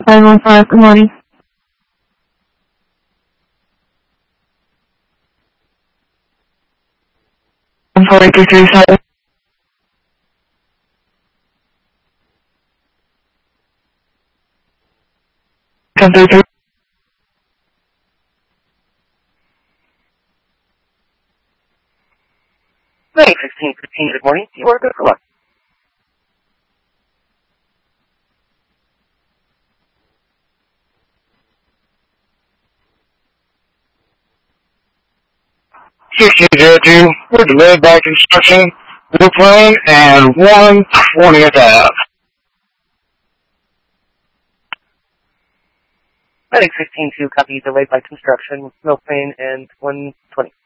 515, good morning. I'm sorry, 237. Thanks, 1615, good morning. You are good for luck. Two, we're delayed by construction, Blue Plain, and 120th Ave. Medic 16-2, copy delayed by construction, Mill Plain and 120.